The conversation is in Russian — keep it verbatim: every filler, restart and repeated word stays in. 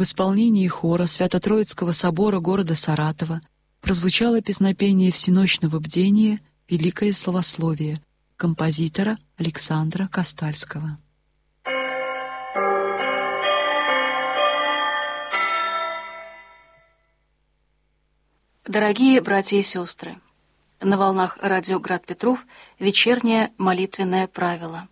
В исполнении хора Свято-Троицкого собора города Саратова прозвучало песнопение всеночного бдения «Великое славословие» композитора Александра Костальского. Дорогие братья и сестры, на волнах радио «Град Петров» вечернее молитвенное правило.